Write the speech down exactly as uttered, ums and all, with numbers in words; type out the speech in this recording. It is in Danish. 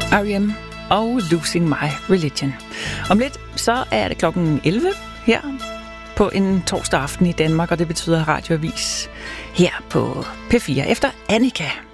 R E M og Losing My Religion. Om lidt, så er det klokken elleve her på en torsdag aften i Danmark, og det betyder radioavis her på P fire efter Annika.